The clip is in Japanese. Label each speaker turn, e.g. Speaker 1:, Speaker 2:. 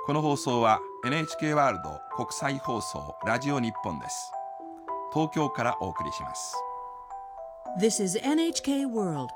Speaker 1: この放送は NHK ワールド国際放送ラジオ日本です。東京からお送りします。
Speaker 2: This is NHK World